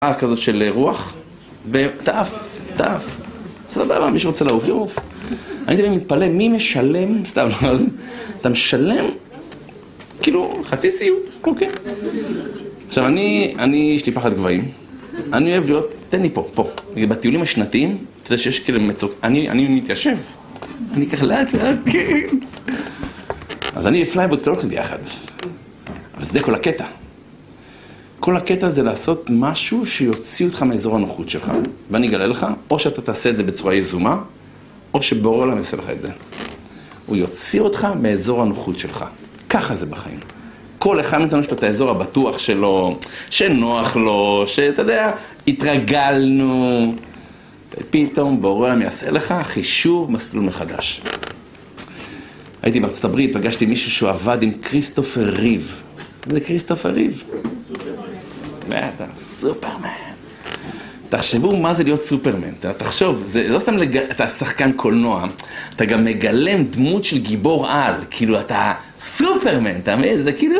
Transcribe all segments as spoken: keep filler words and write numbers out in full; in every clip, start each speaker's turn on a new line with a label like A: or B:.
A: כזאת של רוח, ותעף, תעף. סבבה, מי שרוצה לעוף, יעוף. אני תמיד מתפלא, מי משלם, סתם, אתה משלם, כאילו, חצי סיוט, אוקיי. עכשיו, אני, אני, יש לי פחד גבהים. אני אוהב להיות, תן לי פה, פה. בטיולים השנתיים, אתה יודע שיש כאלה מצוק, אני, אני מתיישב. אני ככה לאט, לאט, כן. אז אני ופלייבוט לא הולכים ביחד. אבל זה כל הקטע. כל הקטע זה לעשות משהו שיוציא אותך מאזור הנוחות שלך, ואני אגלה לך, או שאתה תעשה את זה בצורה יזומה, או שבורא עולם יעשה לך את זה. הוא יוציא אותך מאזור הנוחות שלך. ככה זה בחיים. כל אחד מאיתנו יש לו את האזור הבטוח שלו, שנוח לו, שאתה יודע, התרגלנו. ופתאום בורא עולם יעשה לך חישוב מסלול מחדש. הייתי בארצות הברית, פגשתי מישהו שהוא עבד עם כריסטופר ריב. זה כריסטופר ריב. אתה סופרמן. תחשבו מה זה להיות סופרמן. תחשוב, זה לא סתם לג... אתה שחקן קולנוע, אתה גם מגלם דמות של גיבור על, כאילו אתה סופרמן, אתה מבין? זה כאילו...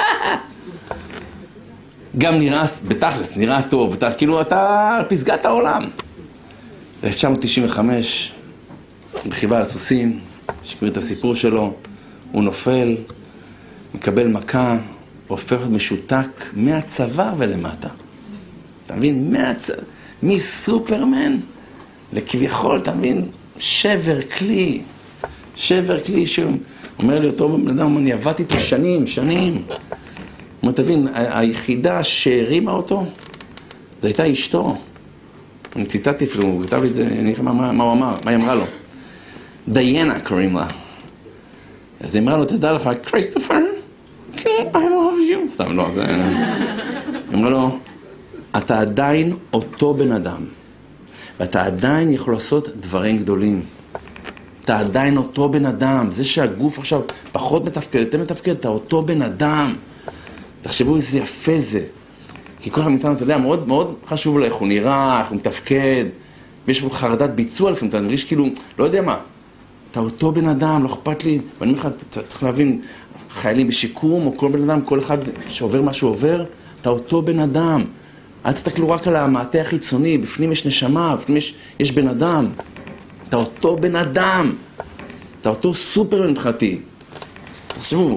A: גם נראה, בתכלס, נראה טוב, אתה, כאילו אתה על פסגת העולם. אלף תשע מאות תשעים וחמש, בחיבה על סוסים, שקוראים את הסיפור שלו, הוא נופל, מקבל מכה, הופך להיות משותק מהצוואר ולמטה. אתה מבין? מהצ... מסופרמן לכביכול, אתה מבין? שבר כלי. שבר כלי שהוא אומר לי אותו בן אדם, אני עבדתי איתו שנים, שנים. הוא אומר, תבין, היחידה שהרימה אותו, זו הייתה אשתו. אני ציטטתי אפילו, הוא כתב לי את זה, אני יודע מה, מה הוא אמר, מה היא אמרה לו. דיינה קוראים לה. אז היא אמרה לו, תדע לך, כריסטופר, I love you. סתם, לא, זה... היא אמרה לו, אתה עדיין אותו בן אדם, ואתה עדיין יכול לעשות דברים גדולים. אתה עדיין אותו בן אדם. זה שהגוף עכשיו פחות מתפקד, יותר מתפקד, אתה אותו בן אדם. תחשבו איזה יפה זה. כי כל אחד מאיתנו, אתה יודע, מאוד מאוד חשוב לו איך הוא נראה, איך הוא מתפקד, ויש לו חרדת ביצוע לפעמים, אתה מרגיש כאילו, לא יודע מה, אתה אותו בן אדם, לא אכפת לי, ואני אומר לך, אתה צריך להבין, חיילים בשיקום, או כל בן אדם, כל אחד שעובר מה שהוא עובר, אתה אותו בן אדם. אל תסתכלו רק על המעטה החיצוני, בפנים יש נשמה, בפנים יש, יש בן אדם. אתה אותו בן אדם. אתה אותו סופר מבחינתי. תחשבו.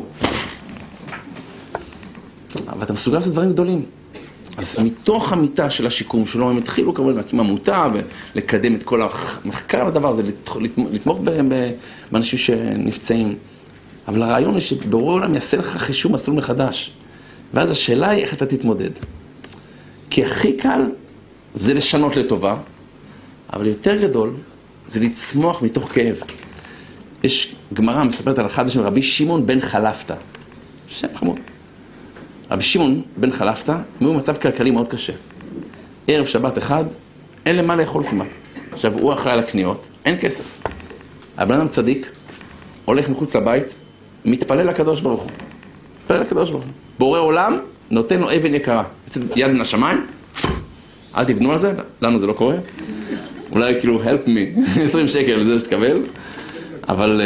A: אבל אתה מסוגל לעשות דברים גדולים. אז מתוך המיטה של השיקום שלו, הם התחילו כמובן להקים עמותה ולקדם את כל המחקר לדבר הזה, לתמוך באנשים שנפצעים. אבל הרעיון הוא שבורא עולם יעשה לך חישוב מסלול מחדש. ואז השאלה היא איך אתה תתמודד. כי הכי קל זה לשנות לטובה, אבל יותר גדול זה לצמוח מתוך כאב. יש גמרא מספרת על אחד בשם רבי שמעון בן חלפתא. שם חמוד. רבי שמעון בן חלפתא, הוא במצב כלכלי מאוד קשה. ערב שבת אחד, אין למה לאכול כמעט. עכשיו, הוא אחראי על הקניות, אין כסף. הבן אדם צדיק, הולך מחוץ לבית, מתפלל לקדוש ברוך הוא. מתפלל לקדוש ברוך הוא. בורא עולם, נותן לו אבן יקרה. יצאת יד מן השמיים, אל תבנו על זה, לנו זה לא קורה. אולי כאילו, help me, עשרים שקל, זה שתקבל. אבל,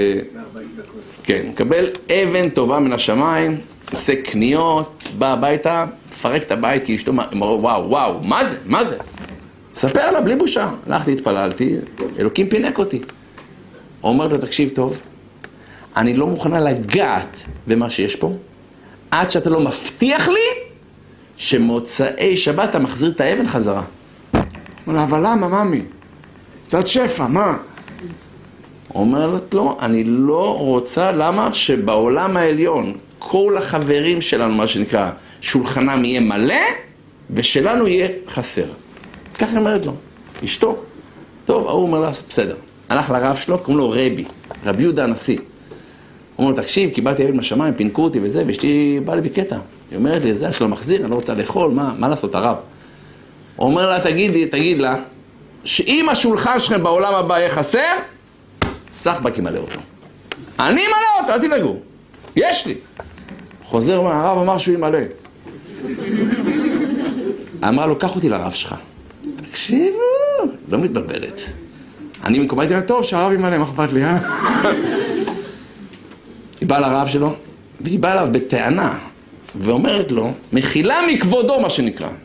A: כן, מקבל אבן טובה מן השמיים, עושה קניות, בא הביתה, פרק את הבית, כי אשתו, וואו, וואו, מה זה? מה זה? ספר לה, בלי בושה. הלכתי, התפללתי, אלוקים פינק אותי. הוא אומר לו, תקשיב טוב, אני לא מוכנה לגעת במה שיש פה, עד שאתה לא מבטיח לי שמוצאי שבת אתה מחזיר את האבן חזרה. הוא אומר, אבל למה, ממי? קצת שפע, מה? הוא אומר לו, אני לא רוצה, למה? שבעולם העליון, כל החברים שלנו, מה שנקרא, שולחנם יהיה מלא, ושלנו יהיה חסר. ככה היא אומרת לו, אשתו. טוב, הוא אומר לה, בסדר. הלך לרב שלו, קוראים לו רבי, רבי יהודה הנשיא. הוא אומר, תקשיב, קיבלתי אבן מהשמיים, פינקו אותי וזה, ואשתי באה לי בקטע. היא אומרת לי, זה שלא מחזיר, אני לא רוצה לאכול, מה, מה לעשות, הרב? הוא אומר לה, תגידי, תגיד לה, שאם השולחן שלכם בעולם הבא יהיה חסר, סחבק ימלא אותו. אני אמלא אותו, אל תדאגו. יש לי. חוזר, הרב אמר שהוא ימלא. אמרה לו, קח אותי לרב שלך. תקשיבו, לא מתבלבלת. אני במקום הייתי לה, טוב, שהרב ימלא, מה אכפת לי, אה? היא באה לרב שלו, והיא באה אליו בטענה, ואומרת לו, מחילה מכבודו, מה שנקרא.